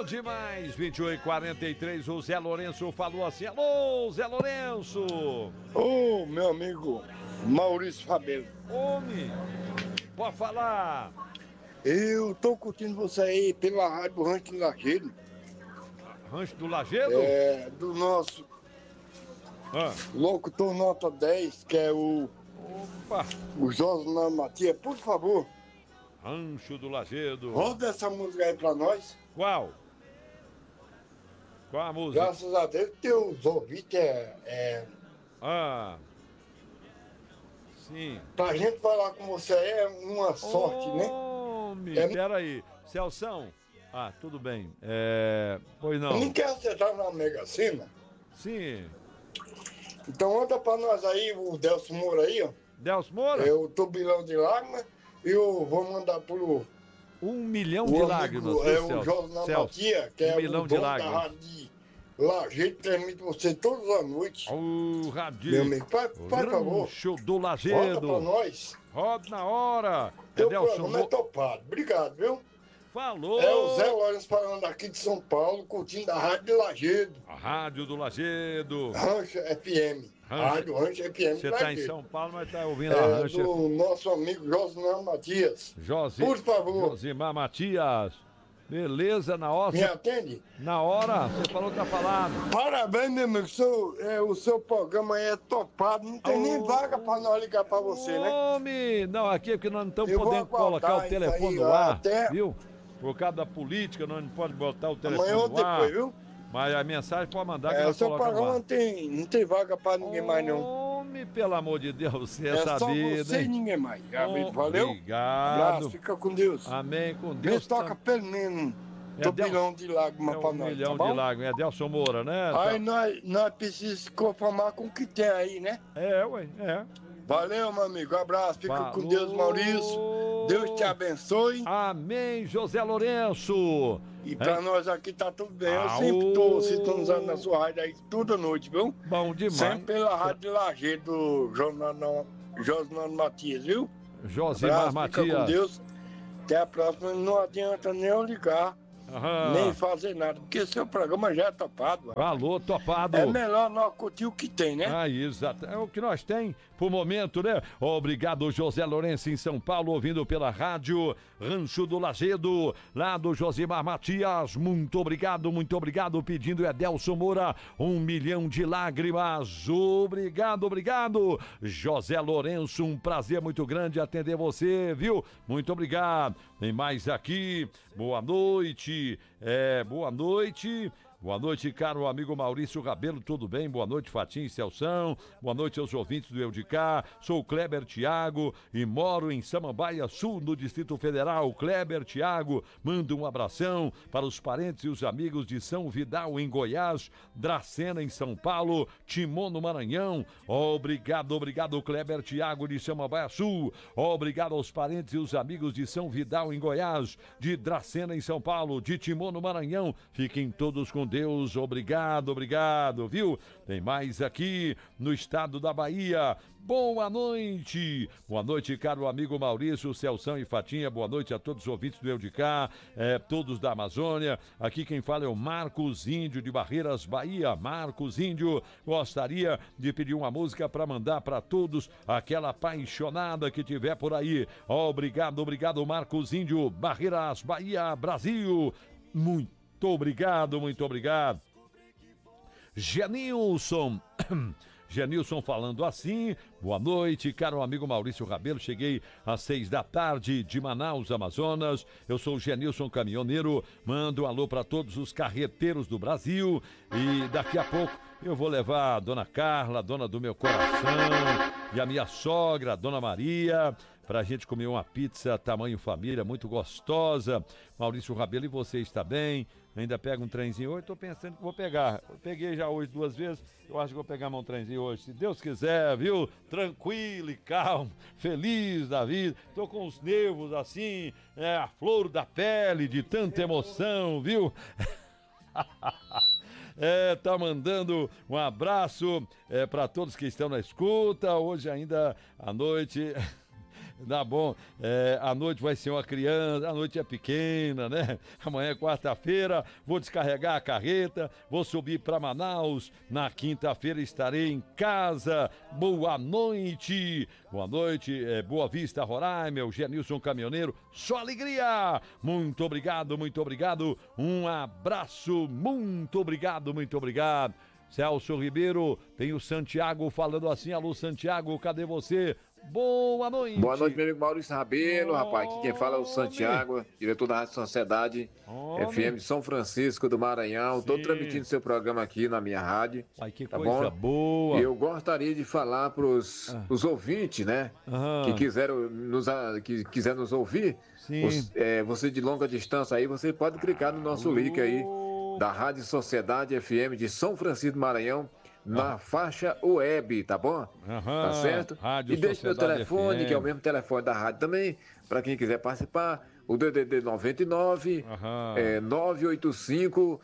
Bom demais, 28h43, o Zé Lourenço falou assim, alô, Zé Lourenço. Ô, meu amigo Maurício Rabelo. Homem, pode falar. Eu tô curtindo você aí pela rádio Rancho do Lajeado. Rancho do Lajeado? Do nosso locutor nota 10, que é o José Matias. Por favor, Rancho do Lajeado. roda essa música aí pra nós. Qual? Qual a música? Graças a Deus, teus ouvintes Sim. Pra gente falar com você é uma sorte, né? Peraí, Celção. Tudo bem. Pois não. Não quer acertar na Mega Sena? Sim. Então manda pra nós aí o Delcio Moura aí, ó. Delcio Moura? É o Turbilhão de Lágrimas. E eu vou mandar pro 1 milhão de lágrimas. O José Matias, que é o dono da rádio de Lajeado, transmite você todas as noites. O rádio. Meu amigo, faz favor. Rancho do Lajeado. Roda pra nós. Roda na hora. Teu programa é topado. Obrigado, viu? Falou! É o Zé Lourenço falando aqui de São Paulo, curtindo a Rádio de Lajeado. A Rádio do Lajeado. Rancho FM. Rádio Rancho FM. Você tá em São Paulo, mas tá ouvindo a Rancho. Do nosso amigo Josimar Matias. Por favor. Josimar Matias. Beleza, na hora. Me atende? Na hora, você falou que tá falando. Parabéns, meu amigo. O seu programa aí é topado. Não tem nem vaga pra nós ligar pra você, né? Homem! Não, aqui é porque nós não estamos podendo colocar o telefone no ar, viu? Por causa da política, nós não podemos botar o telefone no ar. Amanhã ou depois, viu? Mas a mensagem pode mandar que nós colocamos no ar. O seu programa não tem vaga pra ninguém mais, não. Homem, pelo amor de Deus, você é sabido, só você hein? e ninguém mais. Valeu? Obrigado. Abraço, fica com Deus. Amém, com Deus. Vê toca pelo menos um milhão de lágrimas pra nós, milhão de lágrimas. É Delcio Moura, né? Aí nós precisamos se conformar com o que tem aí, né? É. Valeu, meu amigo. Abraço. Fica com Deus, Maurício. Deus te abençoe. Amém, José Lourenço. E pra nós aqui tá tudo bem. Eu sempre tô sintonizando na sua rádio aí toda noite, viu? Bom demais. Sempre pela rádio de Lajeado do Josimar Matias, viu? Josimar Matias. Fica com Deus. Até a próxima. Não adianta nem eu ligar. Nem fazer nada, porque seu programa já é topado. Alô, topado. É melhor nós curtir o que tem, né? Exato. É o que nós tem por momento, né? Obrigado, José Lourenço, em São Paulo, ouvindo pela rádio Rancho do Lajeado, lá do Josimar Matias. Muito obrigado. Pedindo Delcio Moura, 1 milhão de lágrimas. Obrigado. José Lourenço, um prazer muito grande atender você, viu? Muito obrigado. Tem mais aqui. Boa noite. Boa noite, caro amigo Maurício Rabelo, tudo bem? Boa noite, Fatinho e Celção. Boa noite aos ouvintes do Eu de Cá. Sou o Kleber Thiago e moro em Samambaia Sul, no Distrito Federal. Kleber Thiago, manda um abração para os parentes e os amigos de São Vidal, em Goiás, Dracena, em São Paulo, Timon, no Maranhão. Obrigado, Kleber Thiago de Samambaia Sul. Obrigado aos parentes e os amigos de São Vidal, em Goiás, de Dracena, em São Paulo, de Timon, no Maranhão. Fiquem todos com Deus, obrigado, viu? Tem mais aqui no estado da Bahia. Boa noite, caro amigo Maurício, Celção e Fatinha. Boa noite a todos os ouvintes do Eu de Cá, todos da Amazônia. Aqui quem fala é o Marcos Índio de Barreiras, Bahia. Marcos Índio, gostaria de pedir uma música para mandar para todos, aquela apaixonada que tiver por aí. Obrigado, Marcos Índio, Barreiras, Bahia, Brasil. Muito obrigado. Genilson falando assim, boa noite, caro amigo Maurício Rabelo, cheguei às 6 da tarde de Manaus, Amazonas, eu sou o Genilson caminhoneiro, mando um alô para todos os carreteiros do Brasil e daqui a pouco eu vou levar a dona Carla, dona do meu coração, e a minha sogra, a dona Maria, pra gente comer uma pizza tamanho família, muito gostosa. Maurício Rabelo, e você está bem? Ainda pega um trenzinho hoje? Tô pensando que vou pegar. Eu peguei já hoje 2 vezes, eu acho que vou pegar um trenzinho hoje, se Deus quiser, viu? Tranquilo e calmo, feliz da vida. Tô com os nervos assim, a flor da pele, de tanta emoção, viu? Tá mandando um abraço para todos que estão na escuta. Hoje ainda à noite Tá bom. A noite vai ser uma criança, a noite é pequena, né? Amanhã é quarta-feira, vou descarregar a carreta, vou subir para Manaus. Na quinta-feira estarei em casa. Boa noite. Boa noite, Boa Vista, Roraima, Eugenilson Caminhoneiro. Só alegria. Muito obrigado, muito obrigado. Um abraço, muito obrigado, muito obrigado. Celso Ribeiro, tem o Santiago falando assim. Alô, Santiago, cadê você? Boa noite. Boa noite, meu amigo Maurício Rabelo, rapaz. Aqui quem fala é o Santiago, diretor da Rádio Sociedade FM de São Francisco do Maranhão. Estou transmitindo seu programa aqui na minha rádio. Ai, que tá coisa bom? boa. E eu gostaria de falar para os ouvintes, né? Que quiser nos ouvir. Você de longa distância aí, você pode clicar no nosso link aí da Rádio Sociedade FM de São Francisco do Maranhão. Na faixa web, tá bom? Tá certo? Rádio e deixe meu Sociedade telefone, FM. que é o mesmo telefone da rádio também, para quem quiser participar, o DDD 99 985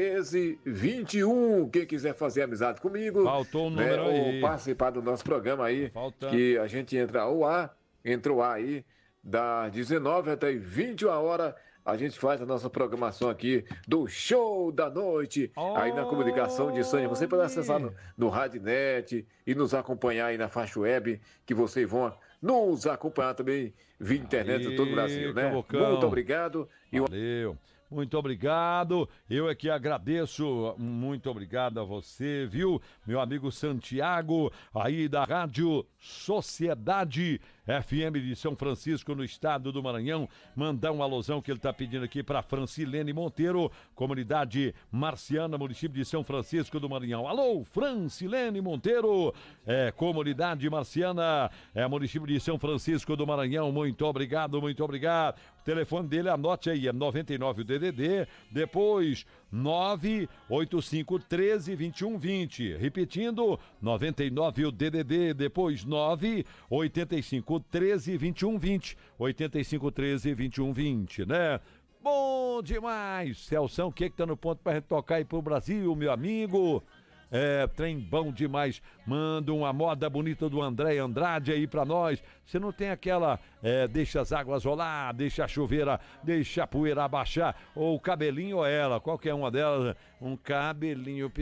1321. Quem quiser fazer amizade comigo, faltou o número aí, ou participar do nosso programa aí, que a gente entra ao ar aí, das 19 até 21 horas. A gente faz a nossa programação aqui do Show da Noite, aí na comunicação de Sânia. Você pode acessar no Radnet e nos acompanhar aí na faixa web, que vocês vão nos acompanhar também via internet de todo o Brasil, né? Muito obrigado. Valeu. Muito obrigado, eu é que agradeço, muito obrigado a você, viu? Meu amigo Santiago, aí da Rádio Sociedade FM de São Francisco, no estado do Maranhão. Mandar um alusão que ele tá pedindo aqui para Francilene Monteiro, comunidade marciana, município de São Francisco do Maranhão. Alô, Francilene Monteiro, comunidade marciana, município de São Francisco do Maranhão. Muito obrigado, muito obrigado. O telefone dele, anote aí, é 99 o DDD, depois 985 13 21 20. Repetindo, 99 o DDD, depois 985 13 21 20. 85 13 21 20, né? Bom demais, Celção, o que tá no ponto pra gente tocar aí pro Brasil, meu amigo? Trem bom demais. Manda uma moda bonita do André Andrade aí pra nós. Você não tem aquela deixa as águas rolar, deixa a chuveira, deixa a poeira abaixar, ou o cabelinho ou ela, qualquer uma delas, um cabelinho